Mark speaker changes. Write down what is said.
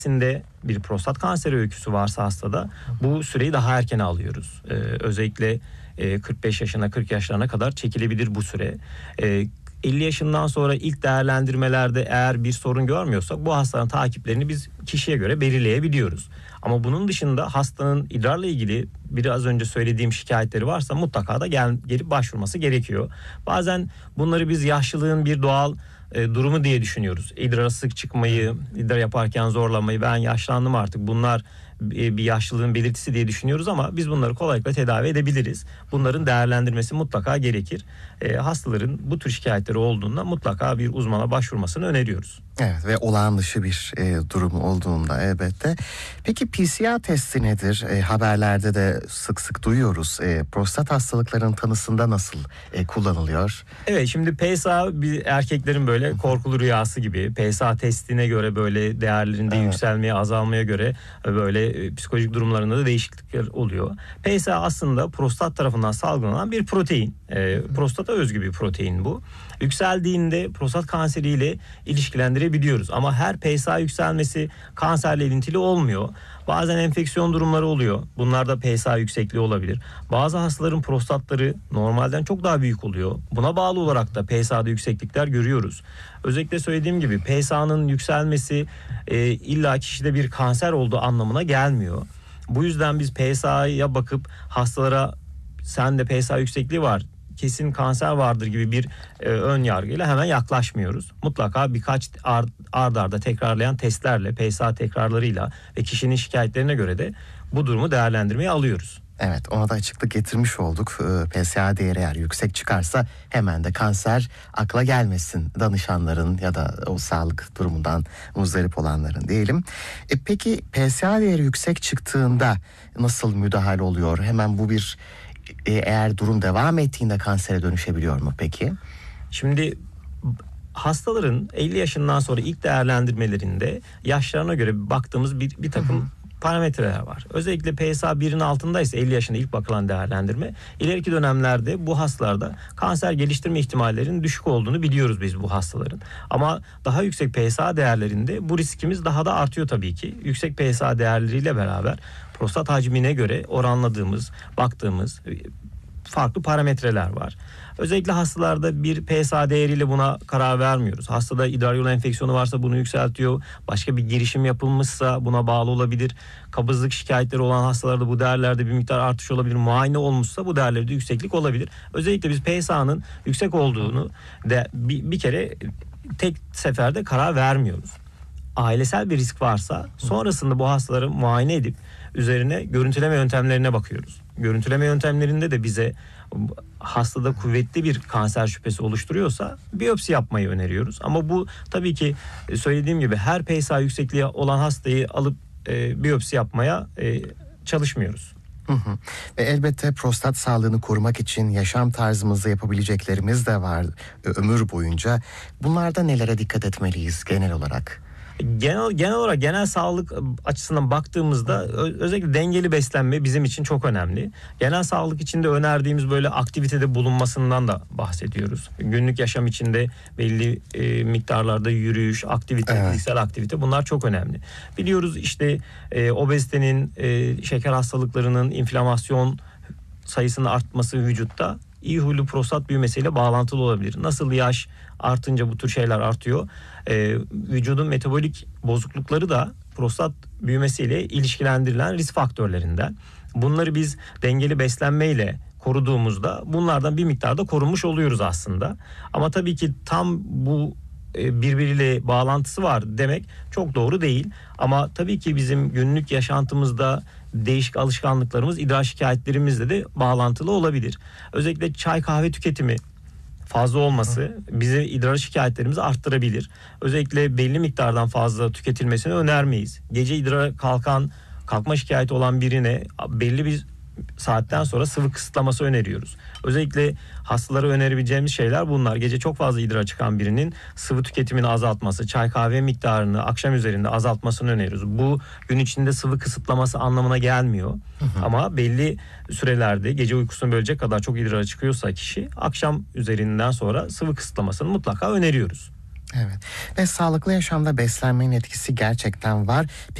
Speaker 1: bir prostat kanseri öyküsü varsa hastada bu süreyi daha erken alıyoruz. Özellikle 45 yaşına 40 yaşlarına kadar çekilebilir bu süre. 50 yaşından sonra ilk değerlendirmelerde eğer bir sorun görmüyorsak bu hastanın takiplerini biz kişiye göre belirleyebiliyoruz. Ama bunun dışında hastanın idrarla ilgili biraz önce söylediğim şikayetleri varsa mutlaka da gelip başvurması gerekiyor. Bazen bunları biz yaşlılığın bir doğal durumu diye düşünüyoruz. İdrara sık çıkmayı, idrar yaparken zorlamayı, ben yaşlandım artık, bunlar bir yaşlılığın belirtisi diye düşünüyoruz ama biz bunları kolaylıkla tedavi edebiliriz. Bunların değerlendirmesi mutlaka gerekir. Hastaların bu tür şikayetleri olduğunda mutlaka bir uzmana başvurmasını öneriyoruz.
Speaker 2: Evet, ve olağan dışı bir durum olduğunda elbette. Peki PCR testi nedir? Haberlerde de sık sık duyuyoruz. Prostat hastalıklarının tanısında nasıl kullanılıyor?
Speaker 1: Evet, şimdi PSA bir erkeklerin böyle korkulu rüyası gibi. PSA testine göre böyle değerlerinde yükselmeye, azalmaya göre böyle psikolojik durumlarında da değişiklikler oluyor. PSA aslında prostat tarafından salgılanan bir protein. Prostata özgü bir protein bu. Yükseldiğinde prostat kanseriyle ilişkilendirebiliyoruz. Ama her PSA yükselmesi kanserle ilintili olmuyor. Bazen enfeksiyon durumları oluyor. Bunlarda PSA yüksekliği olabilir. Bazı hastaların prostatları normalden çok daha büyük oluyor. Buna bağlı olarak da PSA'da yükseklikler görüyoruz. Özellikle söylediğim gibi PSA'nın yükselmesi illa kişide bir kanser olduğu anlamına gelmiyor. Bu yüzden biz PSA'ya bakıp hastalara sende PSA yüksekliği var, kesin kanser vardır gibi bir ön yargıyla hemen yaklaşmıyoruz. Mutlaka birkaç ard arda tekrarlayan testlerle, PSA tekrarlarıyla ve kişinin şikayetlerine göre de bu durumu değerlendirmeye alıyoruz.
Speaker 2: Evet, ona da açıklık getirmiş olduk. PSA değeri eğer yüksek çıkarsa hemen de kanser akla gelmesin danışanların ya da o sağlık durumundan muzdarip olanların diyelim. Peki PSA değeri yüksek çıktığında nasıl müdahale oluyor? Hemen bu bir eğer durum devam ettiğinde kansere dönüşebiliyor mu peki?
Speaker 1: Şimdi hastaların 50 yaşından sonra ilk değerlendirmelerinde yaşlarına göre baktığımız bir takım parametreler var. Özellikle PSA 1'in altındaysa 50 yaşında ilk bakılan değerlendirme, ileriki dönemlerde bu hastalarda kanser geliştirme ihtimallerinin düşük olduğunu biliyoruz biz bu hastaların. Ama daha yüksek PSA değerlerinde bu riskimiz daha da artıyor tabii ki. Yüksek PSA değerleriyle beraber prostat hacmine göre oranladığımız, baktığımız farklı parametreler var. Özellikle hastalarda bir PSA değeriyle buna karar vermiyoruz. Hastada idrar yolu enfeksiyonu varsa bunu yükseltiyor. Başka bir girişim yapılmışsa buna bağlı olabilir. Kabızlık şikayetleri olan hastalarda bu değerlerde bir miktar artış olabilir. Muayene olmuşsa bu değerlerde yükseklik olabilir. Özellikle biz PSA'nın yüksek olduğunu de bir kere tek seferde karar vermiyoruz. Ailesel bir risk varsa sonrasında bu hastaları muayene edip üzerine görüntüleme yöntemlerine bakıyoruz. Görüntüleme yöntemlerinde de bize hastada kuvvetli bir kanser şüphesi oluşturuyorsa biyopsi yapmayı öneriyoruz. Ama bu tabii ki söylediğim gibi her PSA yüksekliği olan hastayı alıp biyopsi yapmaya çalışmıyoruz.
Speaker 2: Elbette prostat sağlığını korumak için yaşam tarzımızda yapabileceklerimiz de var ömür boyunca. Bunlarda nelere dikkat etmeliyiz genel olarak?
Speaker 1: Genel olarak genel sağlık açısından baktığımızda özellikle dengeli beslenme bizim için çok önemli. Genel sağlık içinde önerdiğimiz böyle aktivitede bulunmasından da bahsediyoruz. Günlük yaşam içinde belli miktarlarda yürüyüş, aktivite, fiziksel aktivite, bunlar çok önemli. Biliyoruz işte obezitenin, şeker hastalıklarının, inflamasyon sayısının artması vücutta iyi huylu prostat büyümesiyle bağlantılı olabilir. Nasıl yaş artınca bu tür şeyler artıyor. Vücudun metabolik bozuklukları da prostat büyümesiyle ilişkilendirilen risk faktörlerinden. Bunları biz dengeli beslenmeyle koruduğumuzda bunlardan bir miktarda korunmuş oluyoruz aslında. Ama tabii ki tam bu birbiriyle bağlantısı var demek çok doğru değil. Ama tabii ki bizim günlük yaşantımızda değişik alışkanlıklarımız, idrar şikayetlerimizle de bağlantılı olabilir. Özellikle çay kahve tüketimi fazla olması bize idrar şikayetlerimizi arttırabilir. Özellikle belli miktardan fazla tüketilmesini önermeyiz. Gece idrara kalkma şikayeti olan birine belli bir saatten sonra sıvı kısıtlaması öneriyoruz. Özellikle hastalara önerebileceğimiz şeyler bunlar. Gece çok fazla idrara çıkan birinin sıvı tüketimini azaltması, çay kahve miktarını akşam üzerinde azaltmasını öneriyoruz. Bu gün içinde sıvı kısıtlaması anlamına gelmiyor. Ama belli sürelerde gece uykusunu bölecek kadar çok idrara çıkıyorsa kişi akşam üzerinden sonra sıvı kısıtlamasını mutlaka öneriyoruz.
Speaker 2: Evet. Ve sağlıklı yaşamda beslenmenin etkisi gerçekten var.